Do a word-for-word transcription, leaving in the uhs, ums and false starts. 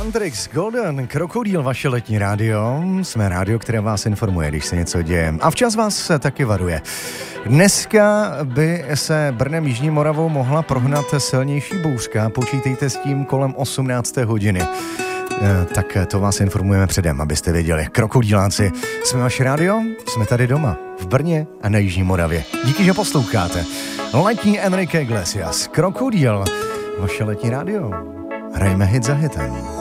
Antrix, Golden, Krokodýl, vaše letní rádio. Jsme rádio, které vás informuje, když se něco děje. A včas vás taky varuje. Dneska by se Brnem Jižní Moravou mohla prohnat silnější bouřka. Počítejte s tím kolem osmnácté hodiny. Tak to vás informujeme předem, abyste věděli. Krokodýláci, jsme vaše rádio, jsme tady doma, v Brně a na Jižní Moravě. Díky, že posloucháte. Letní Enrique Iglesias, Krokodýl, vaše letní rádio. Hrajeme hit za hitem.